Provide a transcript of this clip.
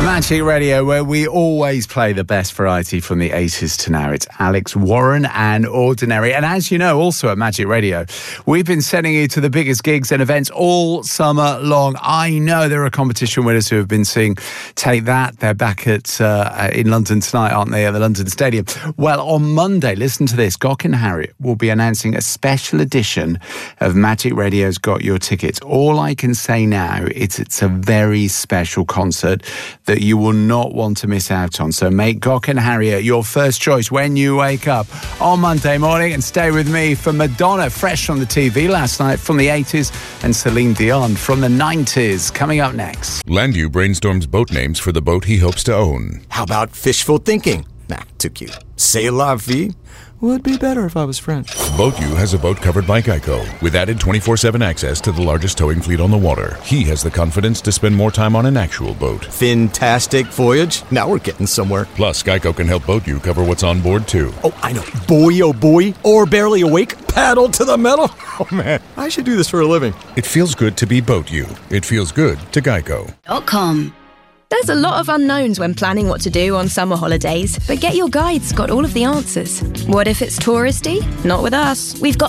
Magic Radio, where we always play the best variety from the 80s to now. It's Alex Warren and Ordinary. And as you know, also at Magic Radio, we've been sending you to the biggest gigs and events all summer long. I know there are competition winners who have been seeing Take That. They're back in London tonight, aren't they, at the London Stadium? Well, on Monday, listen to this, Gok and Harriet will be announcing a special edition of Magic Radio's Got Your Tickets. All I can say now is it's a very special concert that you will not want to miss out on. So make Gok and Harriet your first choice when you wake up on Monday morning, and stay with me for Madonna, fresh on the TV last night from the 80s, and Celine Dion from the 90s, coming up next. Landu brainstorms boat names for the boat he hopes to own. How about fishful thinking? Nah, too cute. C'est la vie? Would be better if I was French. BoatU has a boat covered by Geico, with added 24/7 access to the largest towing fleet on the water. He has the confidence to spend more time on an actual boat. Fantastic voyage. Now we're getting somewhere. Plus, Geico can help BoatU cover what's on board, too. Oh, I know. Boy, oh boy. Or barely awake. Paddle to the metal. Oh, man. I should do this for a living. It feels good to be BoatU. It feels good to Geico.com. There's a lot of unknowns when planning what to do on summer holidays, but Get Your Guide's got all of the answers. What if it's touristy? Not with us. We've got